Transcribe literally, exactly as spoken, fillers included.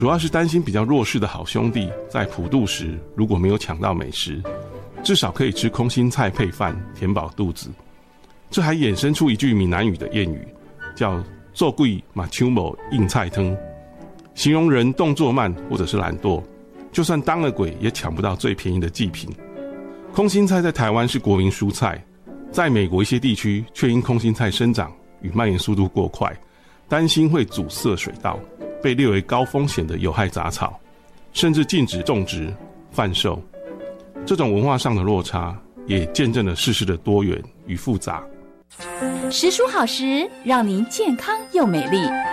主要是担心比较弱势的好兄弟在普渡时如果没有抢到美食，至少可以吃空心菜配饭填饱肚子。这还衍生出一句闽南语的谚语，叫做鬼嘛抢无硬菜汤，形容人动作慢或者是懒惰，就算当了鬼也抢不到最便宜的祭品。空心菜在台湾是国民蔬菜，在美国一些地区却因空心菜生长与蔓延速度过快，担心会阻塞水道，被列为高风险的有害杂草，甚至禁止种植、贩售。这种文化上的落差，也见证了世事的多元与复杂。 食蔬好食，让您健康又美丽。